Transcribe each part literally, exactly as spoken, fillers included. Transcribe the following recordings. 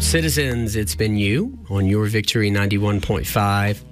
Citizens, it's been you on Your Victory ninety-one point five.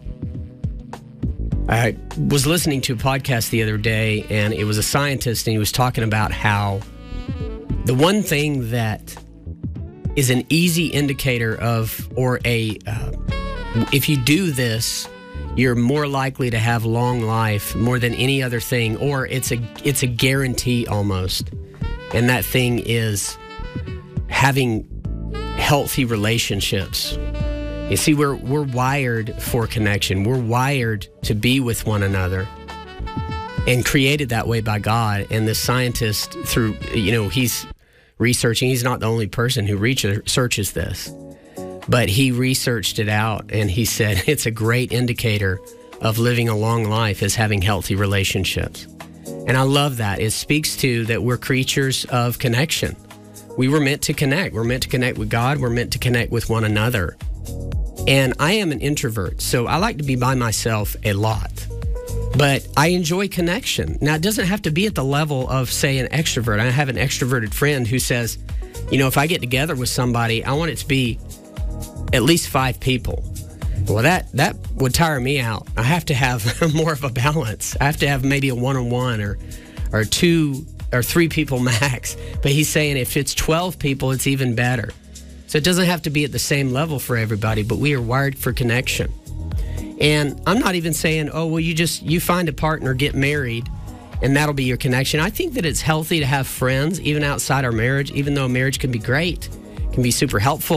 I was listening to a podcast the other day, and it was a scientist, and he was talking about how the one thing that is an easy indicator of, or a, uh, if you do this, you're more likely to have long life more than any other thing, or it's a it's a guarantee almost. And that thing is having healthy relationships. You see, we're we're wired for connection. We're wired to be with one another, and created that way by God. And the scientist, through, you know, he's researching. He's not the only person who researches this, but he researched it out, and he said it's a great indicator of living a long life is having healthy relationships. And I love that. It speaks to that we're creatures of connection. We were meant to connect. We're meant to connect with God. We're meant to connect with one another. And I am an introvert, so I like to be by myself a lot. But I enjoy connection. Now, it doesn't have to be at the level of, say, an extrovert. I have an extroverted friend who says, you know, if I get together with somebody, I want it to be at least five people. Well, that, that would tire me out. I have to have more of a balance. I have to have maybe a one-on-one or, or two or three people max. But he's saying if it's twelve people, it's even better. So it doesn't have to be at the same level for everybody, but we are wired for connection. And I'm not even saying, oh, well, you just, you find a partner, get married, and that'll be your connection. I think that it's healthy to have friends, even outside our marriage, even though marriage can be great, can be super helpful.